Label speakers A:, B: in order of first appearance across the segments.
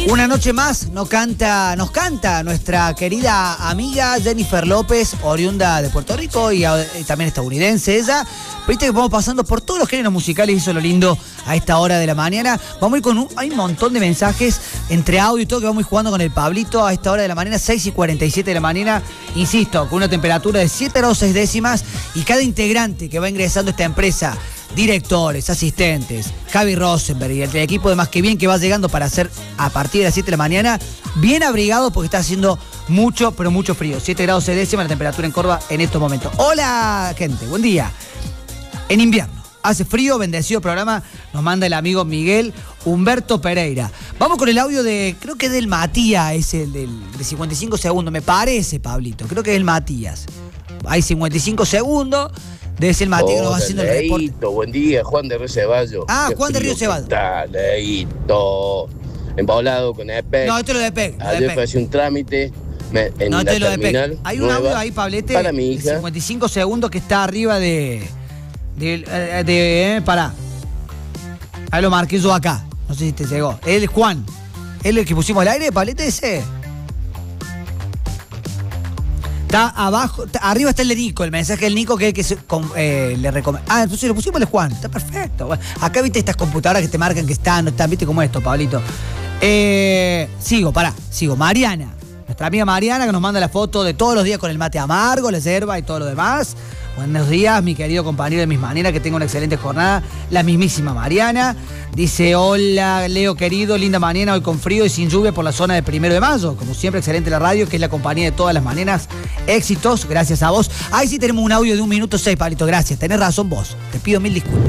A: Una noche más nos canta nuestra querida amiga Jennifer López, oriunda de Puerto Rico y también estadounidense ella. Viste que vamos pasando por todos los géneros musicales y eso es lo lindo a esta hora de la mañana. Vamos a ir con hay un montón de mensajes entre audio y todo que vamos a ir jugando con el Pablito a esta hora de la mañana, 6:47 de la mañana. Insisto, con una temperatura de 7 grados 6 décimas y cada integrante que va ingresando a esta empresa, directores, asistentes, Javi Rosenberg y el equipo de Más Que Bien que va llegando para hacer a partir de las 7 de la mañana, bien abrigados porque está haciendo mucho, pero mucho frío. 7 grados 6 décimas la temperatura en Córdoba en estos momentos. Hola, gente, buen día. En invierno, hace frío, bendecido programa, nos manda el amigo Miguel Humberto Pereira. Vamos con el audio de, creo que es del Matías, es el de 55 segundos, me parece, Pablito, creo que es el Matías. Hay 55 segundos. Debe ser el Matías que nos va haciendo el reporte.
B: Buen día, Juan de Río Ceballos.
A: Ah, Juan de Río Ceballos.
B: Está, Leito, embolado con EPEC.
A: No, esto es lo de EPEC.
B: Ayer fue hacer un trámite en
A: no,
B: la
A: esto es lo de
B: terminal
A: EPEC. Hay un audio ahí, Pablete,
B: para mi hija.
A: 55 segundos que está arriba pará. Ahí lo marqué yo acá. No sé si te llegó. Él es Juan. Él es el que pusimos al aire, Pablete, ese. Está abajo, arriba está el de Nico, el mensaje del Nico que es el que le recomienda. Ah, entonces lo pusimos el Juan, está perfecto. Bueno, acá viste estas computadoras que te marcan que están, no están, viste cómo esto, Pablito. Sigo. Mariana, nuestra amiga Mariana que nos manda la foto de todos los días con el mate amargo, la yerba y todo lo demás. Buenos días, mi querido compañero de Mis Maneras, que tenga una excelente jornada. La mismísima Mariana. Dice, hola, Leo querido, linda mañana, hoy con frío y sin lluvia por la zona de 1 de mayo. Como siempre, excelente la radio, que es la compañía de todas las mañanas. Éxitos, gracias a vos. Ahí sí tenemos un audio de 1 minuto 6, Pablito, gracias. Tenés razón vos. Te pido 1000 disculpas.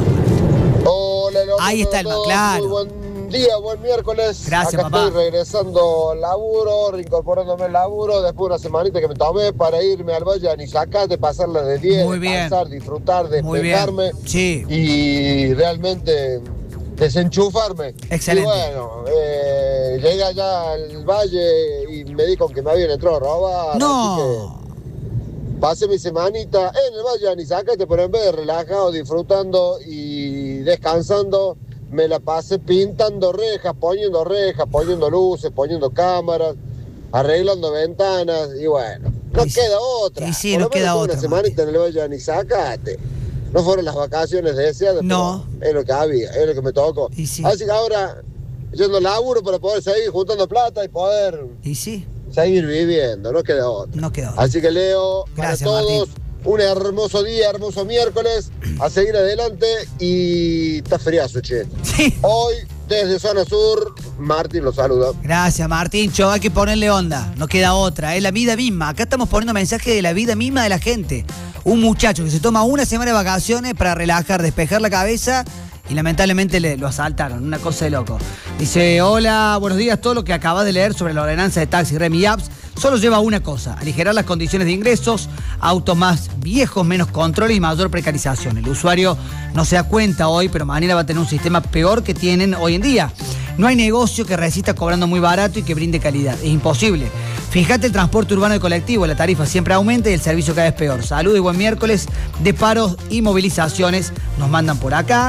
C: Hola,
A: ahí está el claro.
C: Muy buen día, buen miércoles.
A: Gracias,
C: acá
A: papá.
C: Estoy regresando al laburo, reincorporándome al laburo, después de una semanita que me tomé para irme al Valle de Anisacate, pasarla de 10, descansar, disfrutar, despejarme.
A: Sí.
C: Y realmente desenchufarme.
A: Excelente.
C: Y bueno, llegué allá al Valle y me di con que me habían entrado a robar.
A: No.
C: Así que pasé mi semanita en el Valle de Anisacate, pero en vez de relajado, disfrutando y descansando, me la pasé pintando rejas, poniendo luces, poniendo cámaras, arreglando ventanas y bueno, no queda otra.
A: Y sí, no queda otra.
C: Una semanita en el Valle de Anisacate. No fueron las vacaciones deseadas,
A: no.
C: Es lo que había, es lo que me tocó.
A: Sí.
C: Así que ahora, yendo al laburo para poder seguir juntando plata y poder seguir viviendo, no queda otra. Así que Leo,
A: gracias,
C: para todos,
A: Martín.
C: Un hermoso día, hermoso miércoles, a seguir adelante y está friazo, che.
A: Sí.
C: Hoy, desde Zona Sur, Martín lo saluda.
A: Gracias, Martín. Hay que ponerle onda, no queda otra. Es la vida misma. Acá estamos poniendo mensajes de la vida misma de la gente. Un muchacho que se toma una semana de vacaciones para relajar, despejar la cabeza y lamentablemente lo asaltaron. Una cosa de loco. Dice, hola, buenos días. Todo lo que acabas de leer sobre la ordenanza de taxi, Remi y apps solo lleva a una cosa: aligerar las condiciones de ingresos, autos más viejos, menos control y mayor precarización. El usuario no se da cuenta hoy, pero mañana va a tener un sistema peor que tienen hoy en día. No hay negocio que resista cobrando muy barato y que brinde calidad. Es imposible. Fíjate el transporte urbano y colectivo, la tarifa siempre aumenta y el servicio cada vez peor. Salud y buen miércoles de paros y movilizaciones. Nos mandan por acá.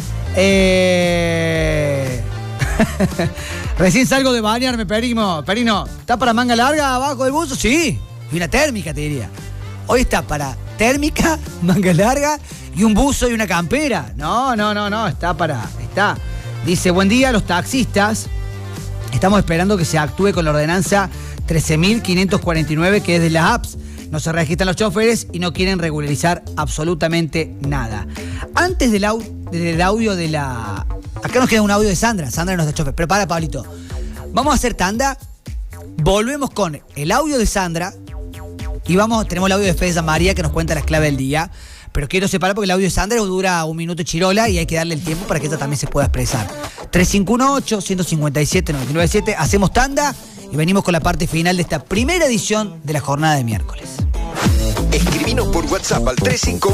A: Recién salgo de bañarme, Perino. ¿Está para manga larga abajo del buzo? Sí. Y una térmica, te diría. Hoy está para térmica, manga larga y un buzo y una campera. No. Está. Dice, buen día a los taxistas. Estamos esperando que se actúe con la ordenanza 13.549, que es de las apps. No se registran los choferes y no quieren regularizar absolutamente nada. Antes del audio de la... Acá nos queda un audio de Sandra. Sandra nos da chofer. Prepara, Pablito. Vamos a hacer tanda. Volvemos con el audio de Sandra. Y tenemos el audio de Fede San María que nos cuenta las claves del día. Pero quiero separar porque el audio de Sandra dura 1 minuto chirola y hay que darle el tiempo para que ella también se pueda expresar. 3518-157-997. Hacemos tanda y venimos con la parte final de esta primera edición de la jornada de miércoles.
D: Escribinos por WhatsApp al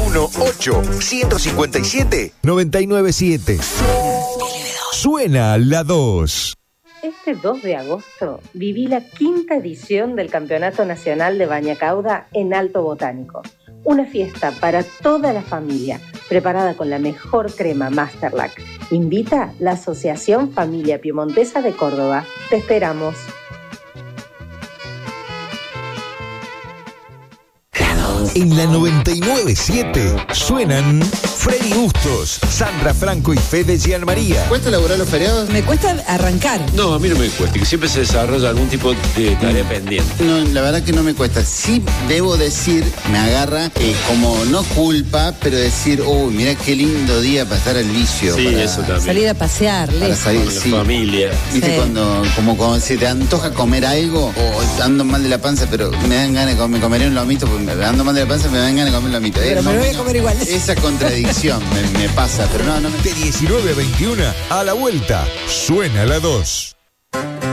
D: 351-8-157-997. Suena la 2.
E: Este 2 de agosto viví la 5ª edición del Campeonato Nacional de Bañacauda en Alto Botánico. Una fiesta para toda la familia, preparada con la mejor crema Masterlac. Invita la Asociación Familia Piemontesa de Córdoba. Te esperamos.
D: En la 99.7 suenan Freddy Bustos, Sandra Franco y Fede Gianmaría.
F: ¿Cuesta elaborar los feriados?
G: Me cuesta arrancar.
H: No, a mí no me cuesta, que siempre se desarrolla algún tipo de tarea pendiente.
F: No, la verdad que no me cuesta. Sí debo decir, me agarra como no culpa, pero decir, uy, mira qué lindo día para estar al vicio.
H: Sí,
F: para
H: eso también.
G: Salir a pasear,
F: Para
G: lejos.
F: salir,
H: Con la
F: sí.
H: familia.
F: ¿Viste?
G: Sí.
F: Cuando se te antoja comer algo o ando mal de la panza, pero me dan ganas de comer, comeré un lomito, porque me ando mal de la panza, me dan ganas de comer un lomito.
G: Pero me lo voy a comer igual.
F: Esa contradicción me pasa, pero no me...
D: De 19 a 21, a la vuelta, suena la 2.